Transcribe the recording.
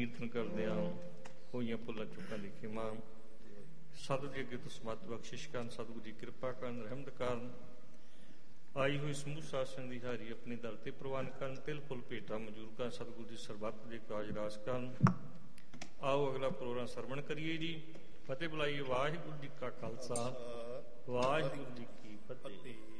ਕੀਰਤਨ ਕਰਦਿਆਂ ਹੋਈਆਂ ਭੁੱਲਾਂ ਚੁੱਕਾਂ ਦੀ ਖਿਮਾ। ਸਤਿਗੁਰੂ ਜੀ ਅੱਗੇ ਤੋਂ ਸਮੱਤ ਬਖਸ਼ਿਸ਼ ਕਰਨ, ਸਤਿਗੁਰੂ ਜੀ ਕਿਰਪਾ ਕਰਨ, ਰਹਿਮਤ ਕਰਨ। ਆਈ ਹੋਈ ਸਮੂਹ ਸਾਸਨ ਦੀ ਹਾਰੀ ਆਪਣੀ ਦਰ ਤੇ ਪ੍ਰਵਾਨ ਕਰਨ, ਤਿਲ ਫੁੱਲ ਭੇਟਾਂ ਮਨਜ਼ੂਰ ਕਰਨ, ਸਤਿਗੁਰੂ ਦੀ ਸਰਬੱਤ ਦੇ ਕਾਜ ਰਾਸ ਕਰਨ। ਆਓ ਅਗਲਾ ਪ੍ਰੋਗਰਾਮ ਸਰਵਣ ਕਰੀਏ ਜੀ। ਫਤਿਹ ਬੁਲਾਈਏ। ਵਾਹਿਗੁਰੂ ਜੀ ਕਾ ਖਾਲਸਾ, ਵਾਹਿਗੁਰੂ ਜੀ ਕੀ ਫਤਿਹ।